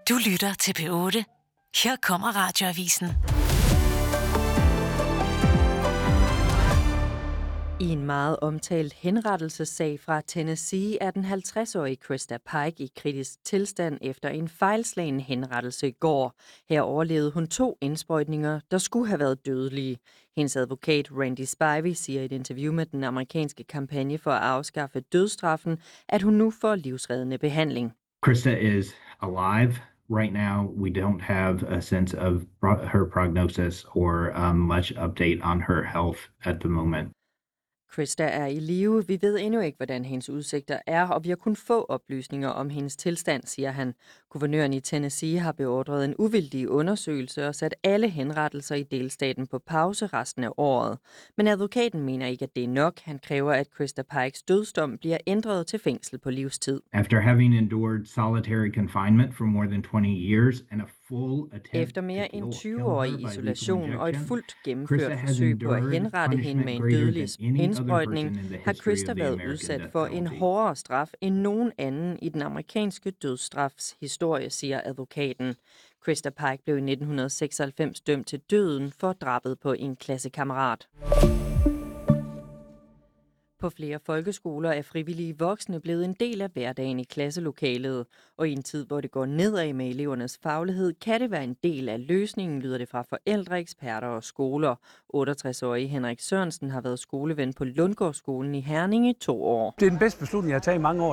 Du lytter til P8. Her kommer Radioavisen. I en meget omtalt henrettelsessag fra Tennessee er den 50-årige Krista Pike i kritisk tilstand efter en fejlslagen henrettelse i går. Her overlevede hun 2 indsprøjtninger, der skulle have været dødelige. Hendes advokat Randy Spivey siger i et interview med den amerikanske kampagne for at afskaffe dødsstraffen, at hun nu får livsreddende behandling. Krista is alive. Right now, we don't have a sense of her prognosis or much update on her health at the moment. Krista er i live. Vi ved endnu ikke, hvordan hendes udsigter er, og vi har kun få oplysninger om hendes tilstand, siger han. Guvernøren i Tennessee har beordret en uvildig undersøgelse og sat alle henrettelser i delstaten på pause resten af året. Men advokaten mener ikke, at det er nok. Han kræver, at Krista Pikes dødsdom bliver ændret til fængsel på livstid. After having endured solitary confinement for more than 20 years and a full attempt Efter mere end 20 år i isolation og et fuldt gennemført forsøg på at henrette hende med en dødelig indsprøjtning, har Krista været udsat for en hårdere straf end nogen anden i den amerikanske dødsstrafs historie, siger advokaten. Krista Pike blev i 1996 dømt til døden for drabet på en klassekammerat. På flere folkeskoler er frivillige voksne blevet en del af hverdagen i klasselokalet. Og i en tid, hvor det går nedad med elevernes faglighed, kan det være en del af løsningen, lyder det fra forældre, eksperter og skoler. 68-årige Henrik Sørensen har været skoleven på Lundgårdsskolen i Herning i 2 år. Det er den bedste beslutning, jeg har taget i mange år.